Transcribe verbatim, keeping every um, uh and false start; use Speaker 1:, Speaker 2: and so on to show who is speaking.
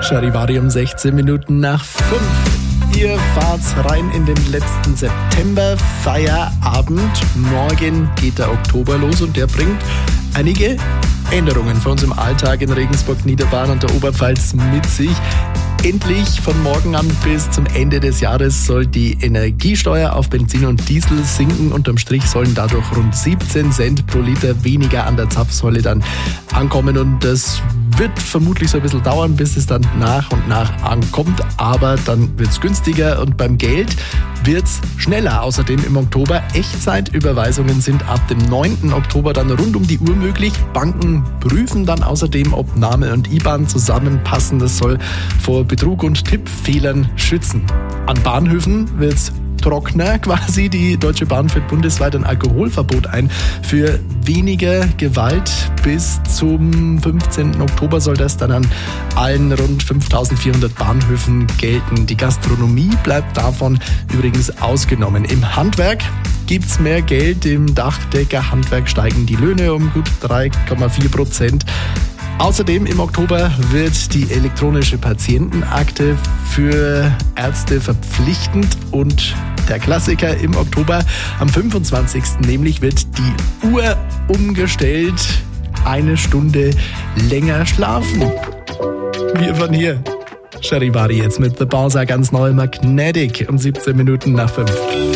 Speaker 1: Charivari um sechzehn Minuten nach fünf. Ihr fahrt rein in den letzten September, Feierabend. Morgen geht der Oktober los und der bringt einige Änderungen für uns im Alltag in Regensburg, Niederbayern und der Oberpfalz mit sich. Endlich von morgen an bis zum Ende des Jahres soll die Energiesteuer auf Benzin und Diesel sinken. Unterm Strich sollen dadurch rund siebzehn Cent pro Liter weniger an der Zapfsäule dann ankommen. Und das wird vermutlich so ein bisschen dauern, bis es dann nach und nach ankommt. Aber dann wird es günstiger und beim Geld wird es schneller. Außerdem im Oktober Echtzeitüberweisungen sind ab dem neunten Oktober dann rund um die Uhr möglich. Banken prüfen dann außerdem, ob Name und I B A N zusammenpassen. Das soll vor Betrug und Tippfehlern schützen. An Bahnhöfen wird es trockener quasi. Die Deutsche Bahn führt bundesweit ein Alkoholverbot ein. Für weniger Gewalt bis zum fünfzehnten Oktober soll das dann an allen rund fünftausendvierhundert Bahnhöfen gelten. Die Gastronomie bleibt davon übrigens ausgenommen. Im Handwerk gibt es mehr Geld. Im Dachdeckerhandwerk steigen die Löhne um gut drei Komma vier Prozent. Außerdem im Oktober wird die elektronische Patientenakte für Ärzte verpflichtend und der Klassiker im Oktober am fünfundzwanzigsten nämlich wird die Uhr umgestellt. Eine Stunde länger schlafen. Wir von hier. Charivari jetzt mit The Bowser, ganz neu Magnetic um siebzehn Minuten nach fünf.